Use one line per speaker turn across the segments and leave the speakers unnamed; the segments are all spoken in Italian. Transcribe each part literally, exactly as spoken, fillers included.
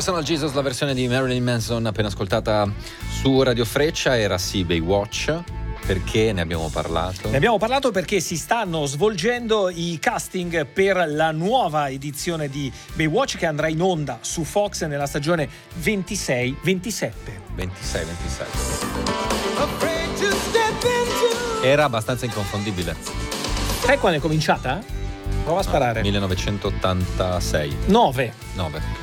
Personal Jesus, la versione di Marilyn Manson appena ascoltata su Radio Freccia, era sì Baywatch. Perché ne abbiamo parlato?
Ne abbiamo parlato perché si stanno svolgendo i casting per la nuova edizione di Baywatch che andrà in onda su Fox nella stagione ventisei ventisette.
ventisei ventisette. Era abbastanza inconfondibile.
Sai quando è cominciata? Prova a sparare.
Ah, millenovecentottantasei.
nove.
nove.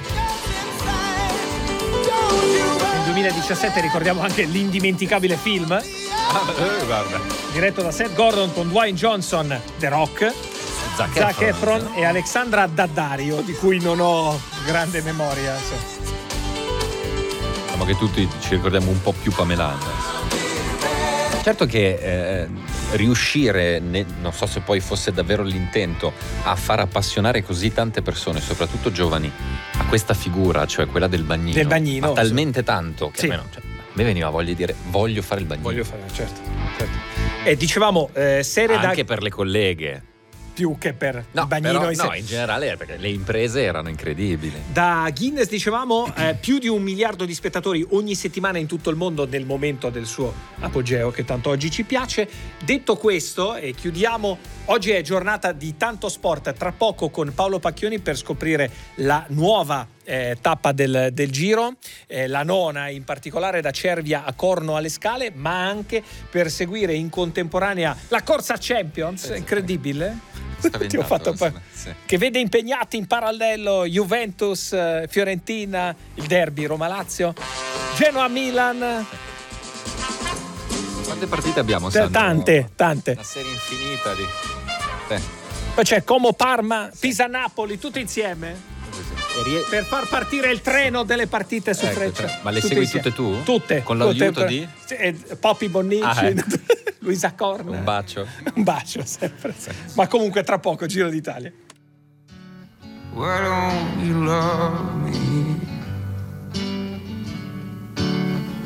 Nel duemiladiciassette ricordiamo anche l'indimenticabile film.
Ah, eh, guarda.
Diretto da Seth Gordon con Dwayne Johnson, The Rock,
Zac,
Zac
Efron,
Efron e Alexandra Daddario, di cui non ho grande memoria.
Diciamo che tutti ci ricordiamo un po' più Pamela Anderson. Certo che eh, riuscire, ne, non so se poi fosse davvero l'intento, a far appassionare così tante persone, soprattutto giovani, a questa figura, cioè quella del bagnino,
del bagnino
ma talmente
sì.
tanto che
sì.
almeno, cioè, a me veniva voglia di dire voglio fare il bagnino.
Voglio fare, certo. certo. E dicevamo, eh, serie
anche
da...
per le colleghe.
Più che per
no,
il bagnino
però,
in sé.
No, in generale perché le imprese erano incredibili.
Da Guinness dicevamo eh, più di un miliardo di spettatori ogni settimana in tutto il mondo nel momento del suo apogeo, che tanto oggi ci piace. Detto questo, e chiudiamo, oggi è giornata di tanto sport, tra poco con Paolo Pacchioni per scoprire la nuova eh, tappa del, del Giro, eh, la nona in particolare da Cervia a Corno alle Scale, ma anche per seguire in contemporanea la corsa Champions,
sì,
incredibile. Ti ho fatto pa-
sì.
Che vede impegnati in parallelo Juventus, eh, Fiorentina, il derby Roma-Lazio, Genoa-Milan.
Quante partite abbiamo?
T- tante, tante.
Una serie infinita di... Eh.
Poi c'è Como-Parma, Pisa-Napoli, tutte insieme.
Rie-
per far partire il treno delle partite su
ecco,
Freccia.
cioè, ma le
tutte
segui
insieme.
tutte tu?
Tutte.
Con l'aiuto
tutte,
di?
Eh, Poppi Bonnici,
Ah, eh.
Luisa Corna.
Un bacio.
Un bacio sempre. Ma comunque tra poco Giro d'Italia.
Why don't you love me?